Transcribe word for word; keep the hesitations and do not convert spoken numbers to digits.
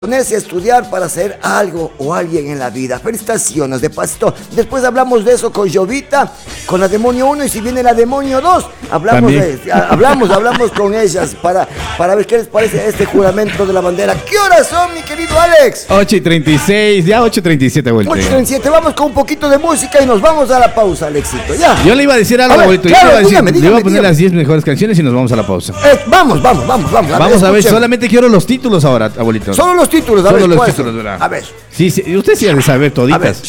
Ponerse a estudiar para hacer algo o alguien en la vida. Felicitaciones, de pasito. Después hablamos de eso con Jovita, con la Demonio uno, y si viene la Demonio dos, hablamos, de, hablamos, hablamos con ellas para, para ver qué les parece este juramento de la bandera. ¿Qué horas son, mi querido Alex? ocho y treinta y seis, ya ocho y treinta y siete, abuelito. ocho y treinta y siete, vamos con un poquito de música y nos vamos a la pausa, Alexito, ya. Yo le iba a decir algo, A ver, abuelito. claro, yo le iba a, decir, dígame, le iba a dígame, poner dígame. las diez mejores canciones y nos vamos a la pausa. Eh, vamos, vamos, vamos, vamos. Vamos a ver, escuchen. solamente quiero los títulos ahora, abuelito. Solo los títulos, a Solo ver, los ¿cuáles títulos, son? ¿verdad? A ver. Sí, sí, usted sí ha de saber A ver, toditas.